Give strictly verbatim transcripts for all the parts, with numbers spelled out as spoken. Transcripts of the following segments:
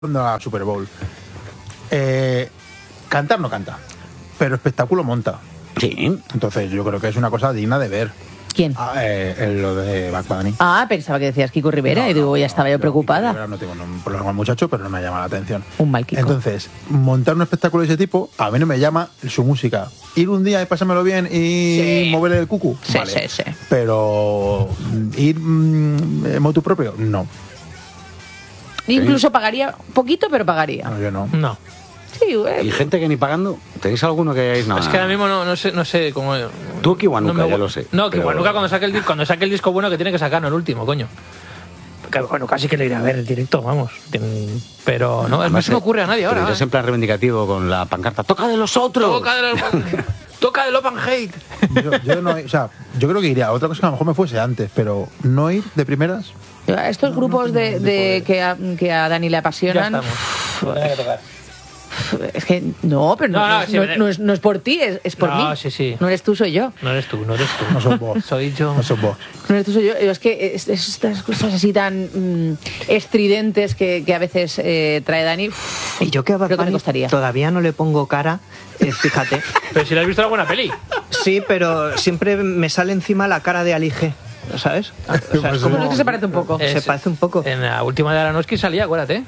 la Super Bowl. Eh, cantar no canta, pero espectáculo monta. Sí. Entonces yo creo que es una cosa digna de ver. ¿Quién? Ah, eh, el- lo de Bad Bunny. Ah, pensaba que decías Kiko Rivera No, y digo, no, ya no, estaba yo Kiko preocupada. Rivera no tengo un problema con el muchacho, pero no me llama la atención. Un mal Kiko. Entonces, montar un espectáculo de ese tipo, a mí no me llama su música. Ir un día y pasármelo bien y Sí. mover el cucu, Sí, vale. sí, sí. Pero mm, ir mm, en motu propio, no. Incluso pagaría poquito, pero pagaría. No, yo no. No. Sí, eh, ¿Y gente que ni pagando? ¿Tenéis alguno que hayáis nada? Es que ahora mismo no, no sé, no sé cómo. Tú Kiwanuka, no me- ya lo sé. No, pero- Kiwanuka cuando saque el disco, cuando saque el disco bueno que tiene que sacar, no el último, coño. Que, bueno, casi que le iré a ver el directo, vamos. Tien- Pero no, no Además, se me ocurre a nadie pero ahora. irás ¿eh? en plan reivindicativo con la pancarta. ¡Toca de los otros! Toca del toca del Open Hate. Yo, yo no, o sea, yo creo que iría a otra cosa que a lo mejor me fuese antes, pero no ir de primeras. estos grupos de, de que, a, que a Dani le Ya apasionan. estamos. Es que no, pero no, No, no, no, sí, no- pero- no es, no es por ti, es, es por No, mí. sí, sí. No eres tú, soy yo. No eres tú, no eres tú. No sos vos. Soy yo. No sos vos. No eres tú, soy yo. Es que es- es- estas cosas así tan mm, estridentes que, que a veces eh, trae Dani. uf, Y yo que a Bad creo que me Bunny costaría. todavía no le pongo cara, eh, fíjate. Pero si le has visto alguna peli. Sí, pero siempre me sale encima la cara de Ali G, ¿sabes? O sea, es Pues Bueno, como... es que se parece un poco. Eh, Se parece un poco. En la última de Aronofsky salía, acuérdate.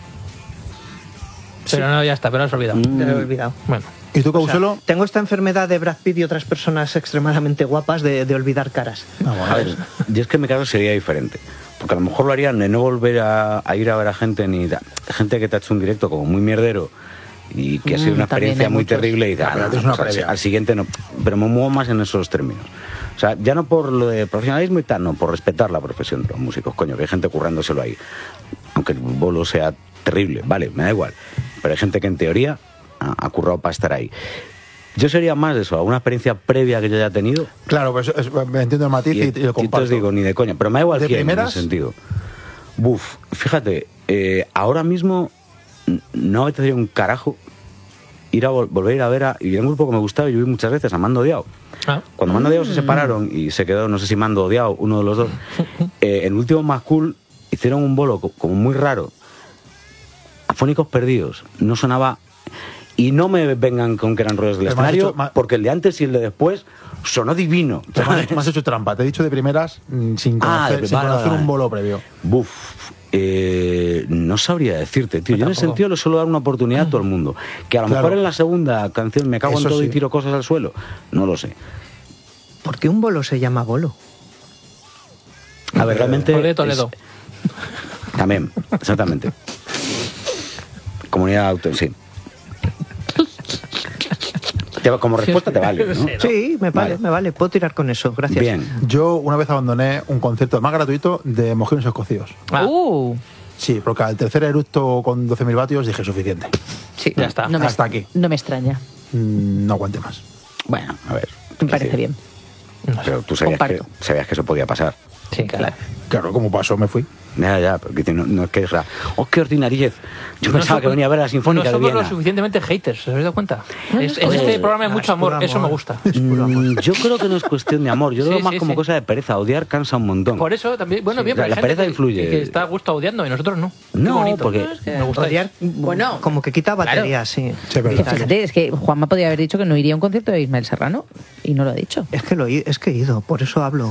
Pero no, ya está, pero lo has olvidado. Me lo he olvidado. Bueno. ¿Y tú, O sea, Causelo? tengo esta enfermedad de Brad Pitt y otras personas extremadamente guapas de, de olvidar caras. Ah, bueno, A ver, yo es que en mi caso sería diferente. Porque a lo mejor lo harían de no volver a, a ir a ver a gente ni da- gente que te ha hecho un directo como muy mierdero y que ha sido Mm, una también experiencia hay muy muchos. terrible y Ah, da, pero no, tienes una pues al- previa. al siguiente no. Pero me muevo más en esos términos. O sea, ya no por lo de profesionalismo y tal, no, por respetar la profesión de los músicos, coño, que hay gente currándoselo ahí. Aunque el bolo sea terrible, vale, me da igual. Pero hay gente que en teoría ha, ha currado para estar ahí. Yo sería más de eso, alguna experiencia previa que yo haya tenido. claro, pues es- me entiendo el matiz y, y lo entonces comparto. digo, ni de coña, pero me da igual ¿De quién en primeras? ese sentido. Buf, fíjate, eh, ahora mismo n- no me apetecería un carajo ir a vol- volver a ir a ver a... Y era un grupo que me gustaba y yo vi muchas veces a Mando Diao. Ah. Cuando Mando Diao se separaron y se quedó, no sé si Mando o Diao, uno de los dos, eh, en el último Más Cool hicieron un bolo co- como muy raro. Afónicos Perdidos. No sonaba... Y no me vengan con que eran ruedas del Pero me has escenario, hecho- ma- porque el de antes y el de después sonó divino. Te me has- me has hecho trampa. Te he dicho de primeras mm, sin Ah, conocer, de- sin vale, conocer vale. un bolo previo. Buf, eh, no sabría decirte, tío. Yo en ese tampoco. sentido le suelo dar una oportunidad a todo el mundo. Que a lo Claro. mejor en la segunda canción me cago en Eso todo y sí. tiro cosas al suelo. No lo sé. ¿Por qué un bolo se llama bolo? A ver, realmente... Toledo, Toledo. es- También, exactamente. Comunidad auto, sí. Te- como respuesta te vale, ¿no? Sí. Sí, me vale, Vale. me vale. Puedo tirar con eso, gracias. Bien. Yo una vez abandoné un concierto más gratuito de mojinos escocidos. Ah. Uh, Sí, porque al tercer eructo con doce mil vatios dije suficiente. sí, Ya está. No me, Hasta aquí. No me extraña. Mm, no aguante más. Bueno, a ver. Me parece sí. bien. Pero tú sabías que, Comparto. sabías que eso podía pasar. Sí, claro. Claro, como pasó, me fui. Ya, ya, porque no, no es que... O sea, ¡oh, qué ordinariez! Yo No pensaba somos- que venía a ver a la Sinfónica no de somos Viena. lo suficientemente haters, ¿os habéis dado cuenta? No, Es- no en somos. este programa hay No, mucho es puro amor, eso me amor. gusta. Mm, yo creo que no es cuestión de amor, yo lo Sí, veo más sí, como sí. cosa de pereza. Odiar cansa un montón. Por eso también, bueno, bien, la- pero hay la gente pereza que- influye. que está a gusto odiando y nosotros no. Qué No, bonito. porque- No, es que me gusta. Odiar, Bueno, como que quita claro. batería, sí. Sí, es verdad. Vital. Fíjate, es que Juanma podía haber dicho que no iría a un concierto de Ismael Serrano y no lo ha dicho. Es que lo he, es que he ido, por eso hablo.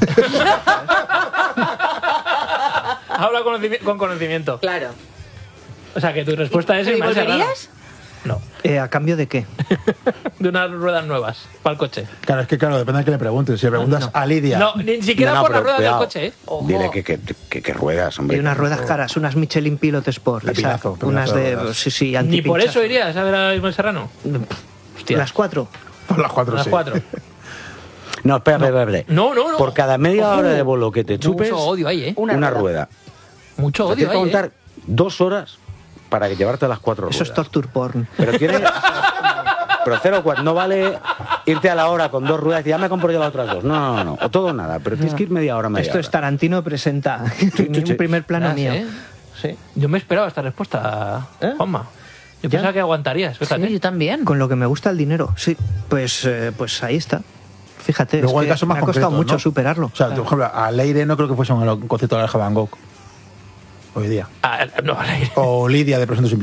Habla conocimi- con conocimiento. Claro. O sea, que tu respuesta es ¿Y Ismael Serrano. volverías? No. Eh, ¿A cambio de qué? De unas ruedas nuevas para el coche. Claro, es que claro, depende de que le preguntes. Si le preguntas a Lidia, No, ni siquiera No, no, por las pero ruedas cuidado. del coche, ¿eh? Ojo. Dile que, que, que, que ruedas, hombre. Y unas ruedas caras, unas Michelin Pilot Sport. De esa, pinazo, pinazo unas de de. ruedas. Sí, sí, Ni por antipinchazo. eso irías a ver a Ismael Serrano. Hostia. Las cuatro. por las cuatro, Las sí. cuatro. No, espera, espera, espera. No, no, no. Por cada media Ojo. hora de bolo que te chupes, Mucho odio ahí, ¿eh? una, Una rueda. rueda. Mucho O sea, odio tienes que ahí, contar ¿eh? dos horas para que llevarte las cuatro Eso es ruedas. torture porn. Pero tiene... Pero cero, cuatro. No vale irte a la hora con dos ruedas y ya me compro yo las otras dos. No, no, no. O todo o nada. Pero tienes que ir media hora, media Esto hora. es Tarantino presenta. Un primer plano Ah, mío. ¿sí? Sí. Yo me esperaba esta respuesta, ¿Eh? Juanma. Yo ¿Ya? pensaba que aguantarías, fíjate. Sí, yo también. Con lo que me gusta el dinero. Sí, pues, eh, pues ahí está. Fíjate, Luego es hay que casos más me ha costado concretos, mucho ¿no? superarlo. O sea, por ejemplo, a Leire no creo que fuese un concierto de Alejo Van Gogh. hoy día. Ah, no, al aire. O Lidia de Presunto Simple.